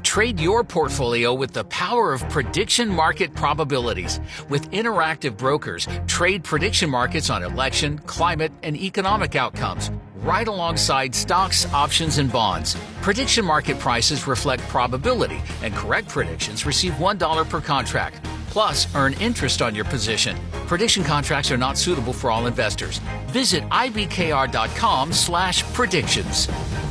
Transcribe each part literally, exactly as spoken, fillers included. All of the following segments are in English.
Trade your portfolio with the power of prediction market probabilities. With interactive brokers, trade prediction markets on election, climate, and economic outcomes, right alongside stocks, options, and bonds. Prediction market prices reflect probability, and correct predictions receive one dollar per contract. Plus, earn interest on your position. Prediction contracts are not suitable for all investors. Visit ibkr.com slash predictions.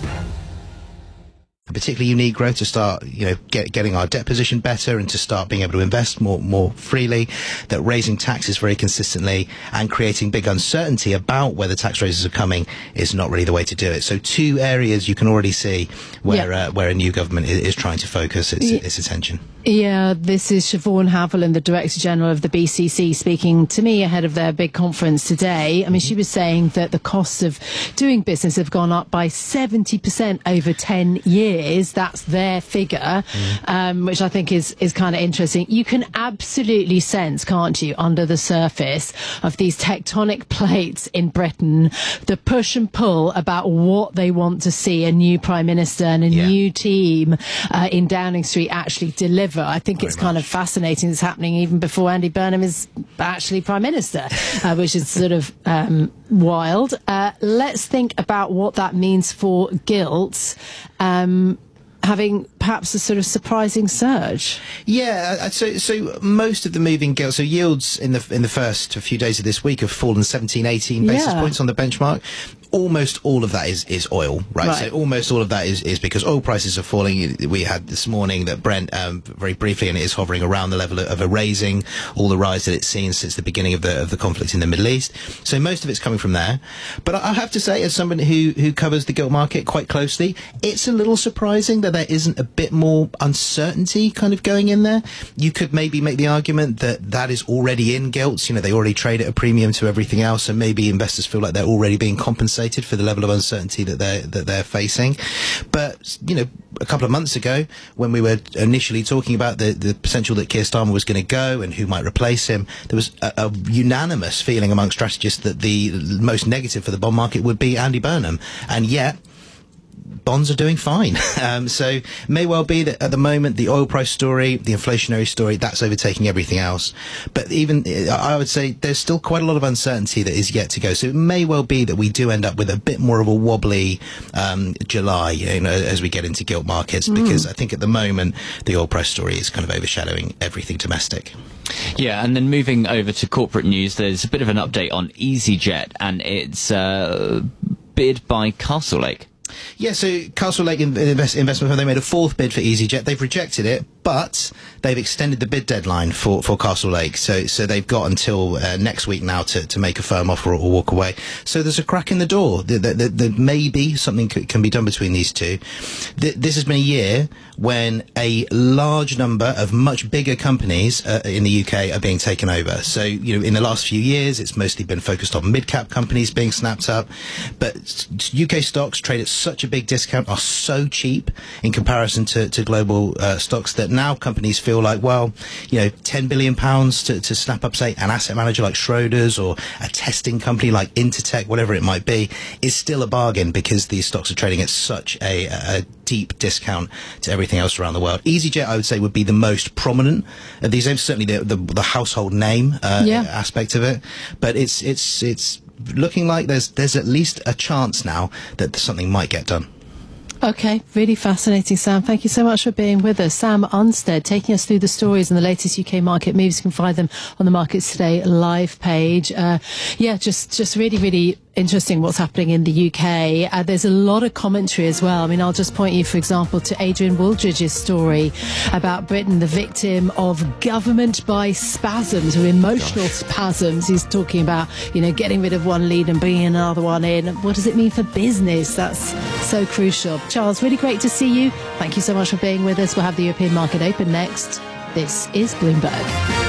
Particularly you need growth to start, you know, get, getting our debt position better and to start being able to invest more, more freely, that raising taxes very consistently and creating big uncertainty about whether tax raises are coming is not really the way to do it. So two areas you can already see where, yeah. uh, where a new government is, is trying to focus its, yeah. its attention. Yeah, this is Siobhan Haviland, the Director General of the B C C, speaking to me ahead of their big conference today. I mean, she was saying that the costs of doing business have gone up by seventy percent over ten years. That's their figure, mm. um, which I think is, is kind of interesting. You can absolutely sense, can't you, under the surface of these tectonic plates in Britain, the push and pull about what they want to see a new Prime Minister and a yeah. new team uh, in Downing Street actually deliver. I think Very it's kind much. of fascinating it's happening even before Andy Burnham is actually Prime Minister, uh, which is sort of um, wild. Uh, let's think about what that means for gilts. Um, having perhaps a sort of surprising surge. Yeah, so so most of the moving gilts, so yields in the in the first few days of this week have fallen seventeen, eighteen basis yeah. points on the benchmark. Almost all of that is, is oil, right? right? So almost all of that is, is because oil prices are falling. We had this morning that Brent, um, very briefly, and it is hovering around the level of a raising, all the rise that it's seen since the beginning of the of the conflict in the Middle East. So most of it's coming from there. But I have to say, as someone who, who covers the gilt market quite closely, it's a little surprising that there isn't a bit more uncertainty kind of going in there. You could maybe make the argument that that is already in gilts. You know, they already trade at a premium to everything else, and maybe investors feel like they're already being compensated for the level of uncertainty that they're that they're facing. But you know, a couple of months ago, when we were initially talking about the the potential that Keir Starmer was going to go and who might replace him, there was a, a unanimous feeling among strategists that the most negative for the bond market would be Andy Burnham, and yet bonds are doing fine. Um, so may well be that at the moment the oil price story, the inflationary story, that's overtaking everything else. But even I would say there's still quite a lot of uncertainty that is yet to go. So it may well be that we do end up with a bit more of a wobbly um, July, you know, as we get into gilt markets, mm. because I think at the moment the oil price story is kind of overshadowing everything domestic. Yeah, and then moving over to corporate news, there's a bit of an update on EasyJet and its uh, bid by Castlelake. Yeah, so Castlelake Invest Investment Fund, they made a fourth bid for EasyJet. They've rejected it, but they've extended the bid deadline for, for Castlelake. So so they've got until uh, next week now to, to make a firm offer or, or walk away. So there's a crack in the door. There, there, there may be something c- can be done between these two. Th- this has been a year when a large number of much bigger companies uh, in the U K are being taken over. So, you know, in the last few years, it's mostly been focused on mid-cap companies being snapped up. But U K stocks trade at such a big discount, are so cheap in comparison to, to global uh, stocks, that now companies feel like, well, you know, ten billion pounds to, to snap up, say, an asset manager like Schroders or a testing company like Intertek, whatever it might be, is still a bargain because these stocks are trading at such a, a deep discount to everything else around the world. EasyJet, I would say, would be the most prominent of these names, certainly the, the, the household name uh, yeah. aspect of it. But it's it's it's looking like there's there's at least a chance now that something might get done. Okay, really fascinating, Sam. Thank you so much for being with us. Sam Unstead, taking us through the stories and the latest U K market moves. You can find them on the Markets Today live page. Uh, yeah, just, just really, really interesting what's happening in the U K. Uh, there's a lot of commentary as well. I mean, I'll just point you, for example, to Adrian Wooldridge's story about Britain, the victim of government by spasms, or emotional Gosh. spasms. He's talking about, you know, getting rid of one lead and bringing another one in. What does it mean for business? That's so crucial. Charles, really great to see you. Thank you so much for being with us. We'll have the European market open next. This is Bloomberg.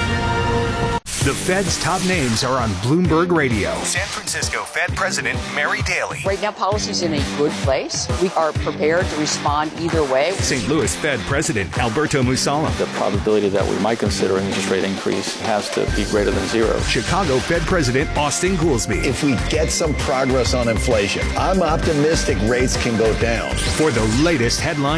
The Fed's top names are on Bloomberg Radio. San Francisco Fed President Mary Daly. Right now, policy's in a good place. We are prepared to respond either way. Saint Louis Fed President Alberto Musala. The probability that we might consider an interest rate increase has to be greater than zero. Chicago Fed President Austin Goolsbee. If we get some progress on inflation, I'm optimistic rates can go down. For the latest headlines